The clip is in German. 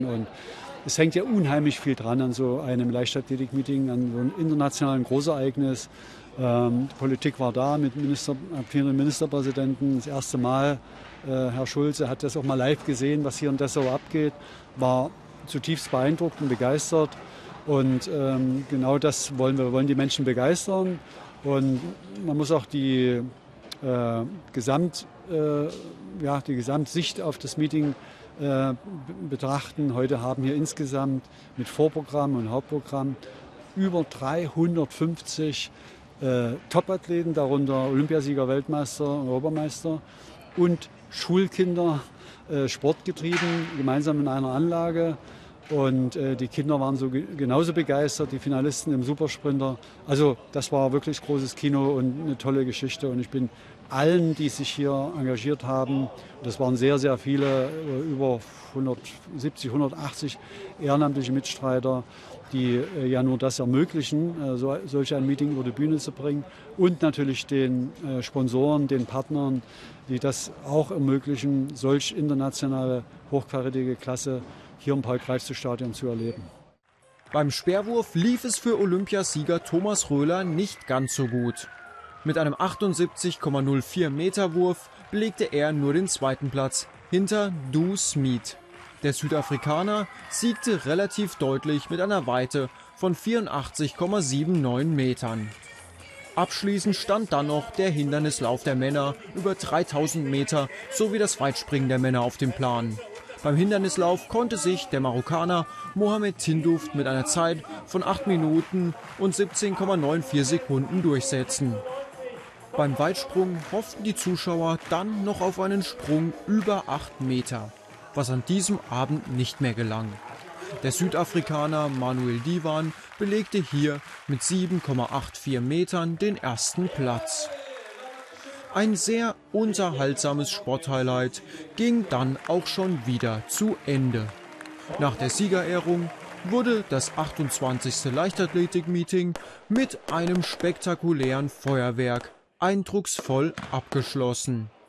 Und es hängt ja unheimlich viel dran an so einem Leichtathletik-Meeting, an so einem internationalen Großereignis. Die Politik war da mit vielen Ministerpräsidenten. Das erste Mal, Herr Schulze hat das auch mal live gesehen, was hier in Dessau abgeht, war zutiefst beeindruckt und begeistert. Und genau das wollen wir. Wir wollen die Menschen begeistern. Und man muss auch die Gesamtsicht auf das Meeting betrachten. Heute haben hier insgesamt mit Vorprogramm und Hauptprogramm über 350 Topathleten, darunter Olympiasieger, Weltmeister, Europameister und Schulkinder, sportgetrieben, gemeinsam in einer Anlage. Und die Kinder waren genauso begeistert, die Finalisten im Supersprinter. Also das war wirklich großes Kino und eine tolle Geschichte. Und ich bin allen, die sich hier engagiert haben, das waren sehr, sehr viele, über 170, 180 ehrenamtliche Mitstreiter, die ja nur das ermöglichen, solch ein Meeting über die Bühne zu bringen. Und natürlich den Sponsoren, den Partnern, die das auch ermöglichen, solch internationale, hochkarätige Klasse hier im Paul-Kreitze-Stadion zu erleben. Beim Speerwurf lief es für Olympiasieger Thomas Röhler nicht ganz so gut. Mit einem 78,04 Meter Wurf belegte er nur den zweiten Platz hinter Du Smit. Der Südafrikaner siegte relativ deutlich mit einer Weite von 84,79 Metern. Abschließend stand dann noch der Hindernislauf der Männer über 3000 Meter sowie das Weitspringen der Männer auf dem Plan. Beim Hindernislauf konnte sich der Marokkaner Mohamed Tinduft mit einer Zeit von 8 Minuten und 17,94 Sekunden durchsetzen. Beim Weitsprung hofften die Zuschauer dann noch auf einen Sprung über 8 Meter, was an diesem Abend nicht mehr gelang. Der Südafrikaner Manuel Diwan belegte hier mit 7,84 Metern den ersten Platz. Ein sehr unterhaltsames Sporthighlight ging dann auch schon wieder zu Ende. Nach der Siegerehrung wurde das 28. Leichtathletik-Meeting mit einem spektakulären Feuerwerk eindrucksvoll abgeschlossen.